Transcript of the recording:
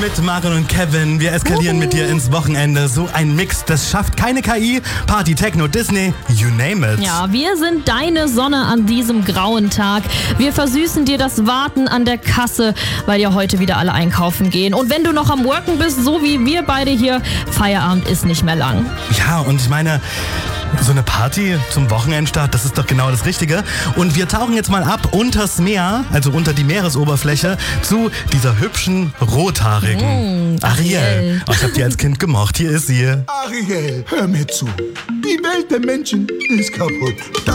mit Marion und Kevin. Wir eskalieren mit dir ins Wochenende. So ein Mix, das schafft keine KI. Party, Techno, Disney, you name it. Ja, wir sind deine Sonne an diesem grauen Tag. Wir versüßen dir das Warten an der Kasse, weil ja heute wieder alle einkaufen gehen. Und wenn du noch am Worken bist, so wie wir beide hier, Feierabend ist nicht mehr lang. Ja, und ich meine, so eine Party zum Wochenendstart, das ist doch genau das Richtige. Und wir tauchen jetzt mal ab unters Meer, also unter die Meeresoberfläche, zu dieser hübschen Rothaarigen. Ariel. Oh, ich hab die als Kind gemocht. Hier ist sie. Ariel, hör mir zu. Die Welt der Menschen ist kaputt.